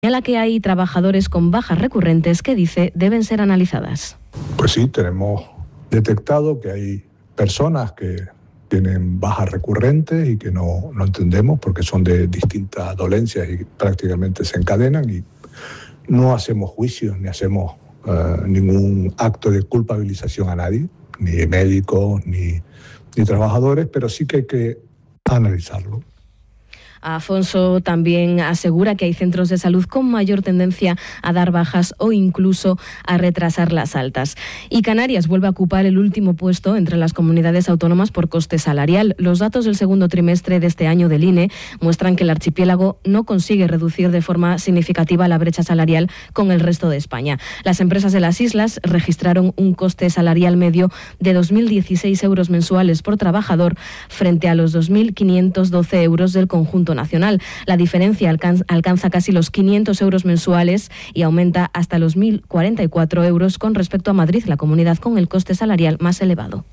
Señala que hay trabajadores con bajas recurrentes que dice deben ser analizadas. Pues sí, tenemos detectado que hay personas que tienen bajas recurrentes y que no entendemos porque son de distintas dolencias y prácticamente se encadenan, y no hacemos juicios ni hacemos ningún acto de culpabilización a nadie, ni médicos ni trabajadores, pero sí que hay que analizarlo. Afonso también asegura que hay centros de salud con mayor tendencia a dar bajas o incluso a retrasar las altas. Y Canarias vuelve a ocupar el último puesto entre las comunidades autónomas por coste salarial. Los datos del segundo trimestre de este año del INE muestran que el archipiélago no consigue reducir de forma significativa la brecha salarial con el resto de España. Las empresas de las islas registraron un coste salarial medio de 2.016 euros mensuales por trabajador frente a los 2.512 euros del conjunto nacional. La diferencia alcanza casi los 500 euros mensuales y aumenta hasta los 1.044 euros con respecto a Madrid, la comunidad con el coste salarial más elevado.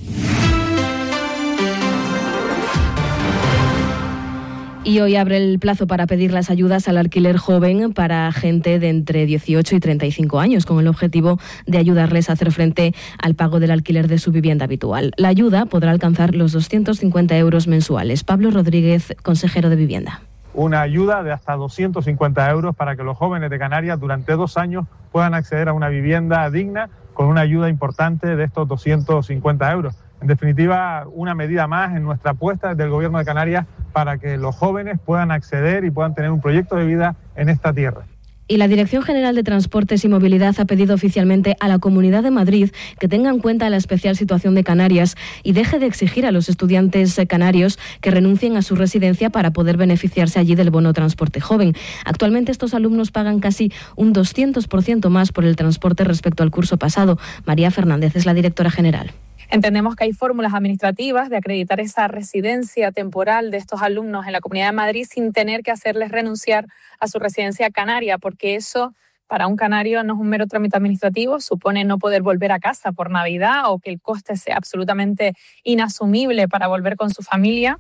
Y hoy abre el plazo para pedir las ayudas al alquiler joven para gente de entre 18 y 35 años, con el objetivo de ayudarles a hacer frente al pago del alquiler de su vivienda habitual. La ayuda podrá alcanzar los 250 euros mensuales. Pablo Rodríguez, consejero de Vivienda. Una ayuda de hasta 250 euros para que los jóvenes de Canarias durante 2 años puedan acceder a una vivienda digna con una ayuda importante de estos 250 euros. En definitiva, una medida más en nuestra apuesta desde el Gobierno de Canarias para que los jóvenes puedan acceder y puedan tener un proyecto de vida en esta tierra. Y la Dirección General de Transportes y Movilidad ha pedido oficialmente a la Comunidad de Madrid que tenga en cuenta la especial situación de Canarias y deje de exigir a los estudiantes canarios que renuncien a su residencia para poder beneficiarse allí del bono transporte joven. Actualmente estos alumnos pagan casi un 200% más por el transporte respecto al curso pasado. María Fernández es la directora general. Entendemos que hay fórmulas administrativas de acreditar esa residencia temporal de estos alumnos en la Comunidad de Madrid sin tener que hacerles renunciar a su residencia canaria, porque eso para un canario no es un mero trámite administrativo, supone no poder volver a casa por Navidad o que el coste sea absolutamente inasumible para volver con su familia.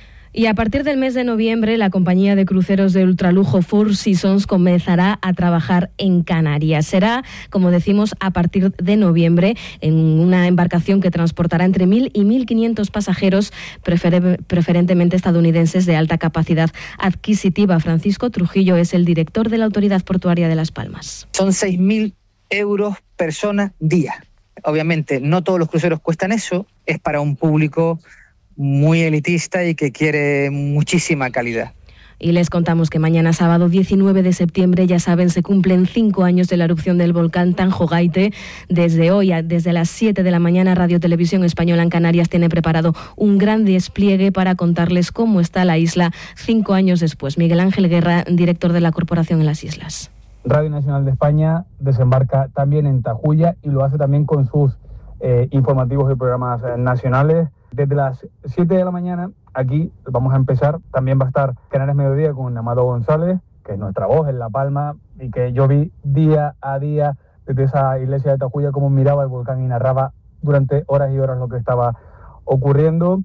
Y a partir del mes de noviembre, la compañía de cruceros de ultralujo Four Seasons comenzará a trabajar en Canarias. Será, como decimos, a partir de noviembre, en una embarcación que transportará entre 1.000 y 1.500 pasajeros, preferentemente estadounidenses de alta capacidad adquisitiva. Francisco Trujillo es el director de la Autoridad Portuaria de Las Palmas. Son 6.000 euros persona día. Obviamente, no todos los cruceros cuestan eso, es para un público muy elitista y que quiere muchísima calidad. Y les contamos que mañana sábado 19 de septiembre, ya saben, se cumplen 5 años de la erupción del volcán Tanjogaite. Desde hoy, desde las 7 de la mañana, Radio Televisión Española en Canarias tiene preparado un gran despliegue para contarles cómo está la isla 5 años después. Miguel Ángel Guerra, director de la Corporación en las Islas. Radio Nacional de España desembarca también en Tajuya y lo hace también con sus informativos y programas nacionales. Desde las 7 de la mañana, aquí vamos a empezar. También va a estar Canarias Mediodía con Amado González, que es nuestra voz en La Palma, y que yo vi día a día desde esa iglesia de Tajuya cómo miraba el volcán y narraba durante horas y horas lo que estaba ocurriendo.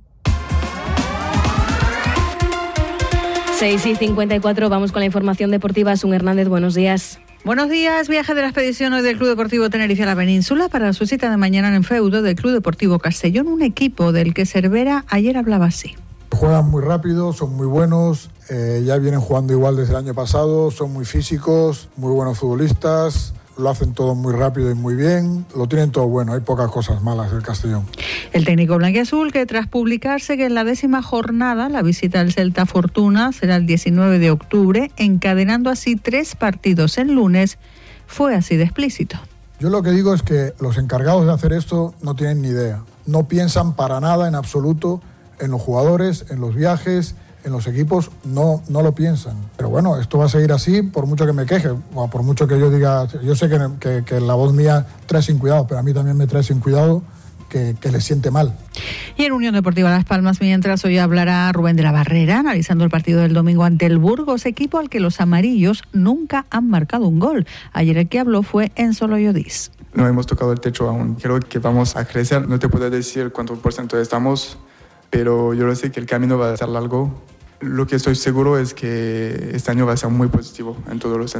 6:54, vamos con la información deportiva. Asun Hernández, buenos días. Buenos días, viaje de la expedición hoy del Club Deportivo Tenerife a la península para su cita de mañana en feudo del Club Deportivo Castellón, un equipo del que Cervera ayer hablaba así. Juegan muy rápido, son muy buenos, ya vienen jugando igual desde el año pasado, son muy físicos, muy buenos futbolistas, lo hacen todo muy rápido y muy bien, lo tienen todo bueno, hay pocas cosas malas del Castellón. El técnico blanquiazul, que tras publicarse que en la 10ª jornada la visita al Celta Fortuna será el 19 de octubre, encadenando así 3 partidos el lunes, fue así de explícito. Yo lo que digo es que los encargados de hacer esto no tienen ni idea, no piensan para nada en absoluto en los jugadores, en los viajes, en los equipos, no lo piensan. Pero bueno, esto va a seguir así por mucho que me queje, o por mucho que yo diga, yo sé que la voz mía trae sin cuidado, pero a mí también me trae sin cuidado que les siente mal. Y en Unión Deportiva Las Palmas, mientras hoy hablará Rubén de la Barrera, analizando el partido del domingo ante el Burgos, equipo al que los amarillos nunca han marcado un gol. Ayer el que habló fue Enzo Loyodis. No hemos tocado el techo aún, creo que vamos a crecer, no te puedo decir cuánto % estamos, pero yo lo sé que el camino va a ser largo. Lo que estoy seguro es que este año va a ser muy positivo en todos los sentidos.